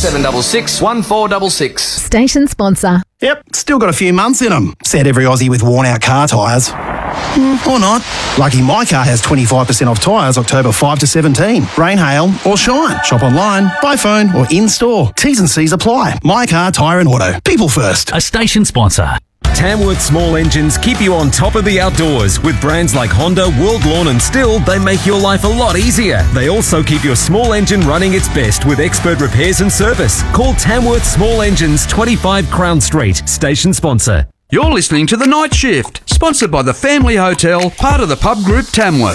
0766 1466. Station sponsor. Yep, still got a few months in them, said every Aussie with worn-out car tyres. Or not. Lucky My Car has 25% off tyres October 5 to 17. Rain, hail or shine. Shop online, by phone or in-store. T's and C's apply. My Car, Tyre and Auto. People first. A station sponsor. Tamworth Small Engines keep you on top of the outdoors. With brands like Honda, World Lawn and Stihl, they make your life a lot easier. They also keep your small engine running its best with expert repairs and service. Call Tamworth Small Engines, 25 Crown Street. Station sponsor. You're listening to The Night Shift, sponsored by the Family Hotel, part of the Pub Group Tamworth.